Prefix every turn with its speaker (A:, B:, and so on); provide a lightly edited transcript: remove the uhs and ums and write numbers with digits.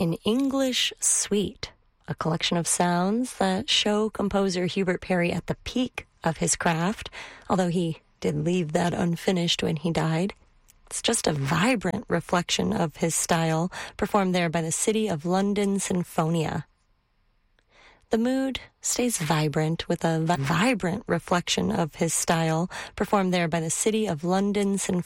A: An English Suite, a collection of sounds that show composer Hubert Parry at the peak of his craft, although he did leave that unfinished when he died. It's just a vibrant reflection of his style, performed there by the City of London Sinfonia. The mood stays vibrant with a vibrant reflection of his style, performed there by the City of London Sinfonia.